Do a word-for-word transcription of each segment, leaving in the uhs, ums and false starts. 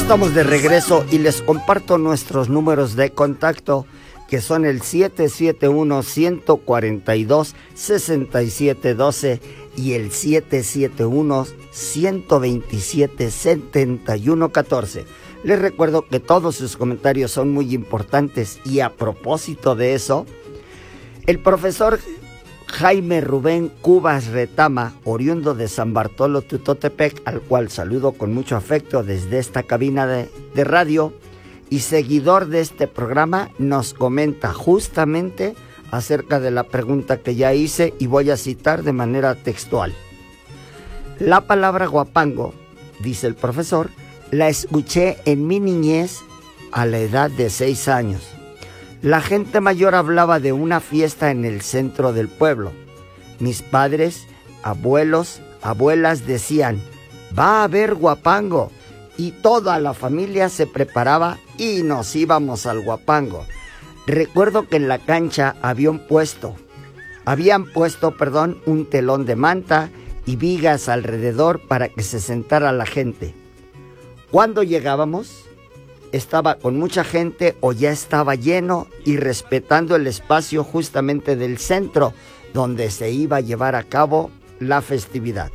estamos de regreso y les comparto nuestros números de contacto, que son el siete siete uno, uno cuatro dos, seis siete uno dos y el siete siete uno, uno dos siete, siete uno un cuatro. Les recuerdo que todos sus comentarios son muy importantes y a propósito de eso, el profesor Jaime Rubén Cubas Retama, oriundo de San Bartolo Tutotepec, al cual saludo con mucho afecto desde esta cabina de, de radio, y seguidor de este programa, nos comenta justamente acerca de la pregunta que ya hice y voy a citar de manera textual. La palabra guapango, dice el profesor, la escuché en mi niñez a la edad de seis años. La gente mayor hablaba de una fiesta en el centro del pueblo. Mis padres, abuelos, abuelas decían, va a haber guapango, y toda la familia se preparaba y nos íbamos al guapango. Recuerdo que en la cancha había un puesto, habían puesto, perdón, un telón de manta y vigas alrededor para que se sentara la gente. Cuando llegábamos, estaba con mucha gente o ya estaba lleno y respetando el espacio justamente del centro donde se iba a llevar a cabo la festividad.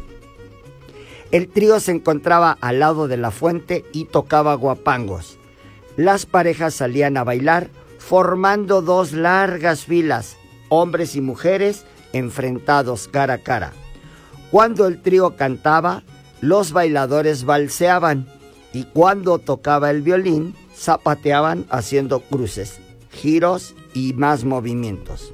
El trío se encontraba al lado de la fuente y tocaba guapangos. Las parejas salían a bailar formando dos largas filas, hombres y mujeres enfrentados cara a cara. Cuando el trío cantaba, los bailadores valseaban. Y cuando tocaba el violín, zapateaban haciendo cruces, giros y más movimientos.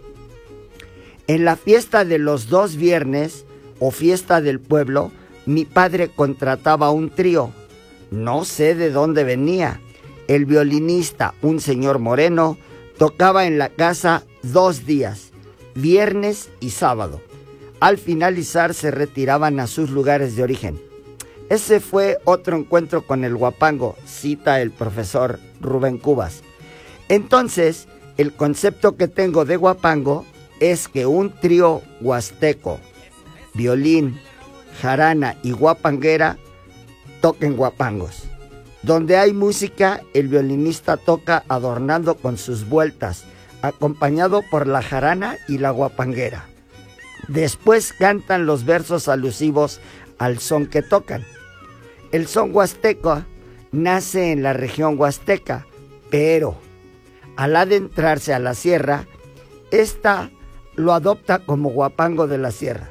En la fiesta de los dos viernes, o fiesta del pueblo, mi padre contrataba un trío. No sé de dónde venía. El violinista, un señor moreno, tocaba en la casa dos días, viernes y sábado. Al finalizar se retiraban a sus lugares de origen. Ese fue otro encuentro con el guapango, cita el profesor Rubén Cubas. Entonces, el concepto que tengo de guapango es que un trío huasteco, violín, jarana y guapanguera toquen guapangos. Donde hay música, el violinista toca adornando con sus vueltas, acompañado por la jarana y la guapanguera. Después cantan los versos alusivos al son que tocan. El son huasteco nace en la región huasteca, pero al adentrarse a la sierra, esta lo adopta como guapango de la sierra.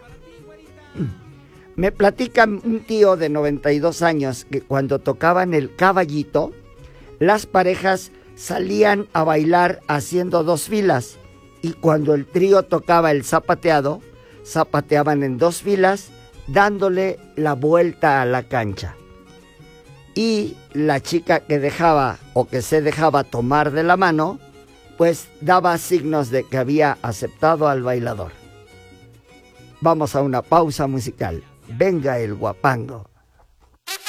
Me platica un tío de noventa y dos años que cuando tocaban el caballito, las parejas salían a bailar haciendo dos filas, y cuando el trío tocaba el zapateado, zapateaban en dos filas, dándole la vuelta a la cancha. Y la chica que dejaba o que se dejaba tomar de la mano, pues daba signos de que había aceptado al bailador. Vamos a una pausa musical. Venga el guapango.